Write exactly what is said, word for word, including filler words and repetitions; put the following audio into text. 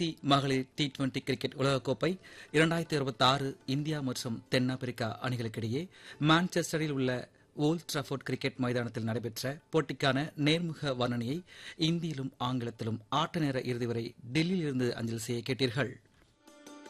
ICC மகளிர் T twenty cricket உலகக்கோப்பை இரண்டாயிரத்தி இருபத்தி ஆறு இந்தியா மற்றும் தென்னாப்பிரிக்கா அணிகளுக்கிடையே மான்செஸ்டரில் உள்ள ஓல்ட் ட்ராஃபோர்ட் கிரிக்கெட் மைதானத்தில் நடைபெற்ற போட்டிக்கான நேர்முக வர்ணனையை இந்தியிலும் ஆங்கிலத்திலும் ஆட்ட நேர இறுதி வரை டெல்லியிலிருந்து அஞ்சல் செய்ய கேட்டீர்கள்.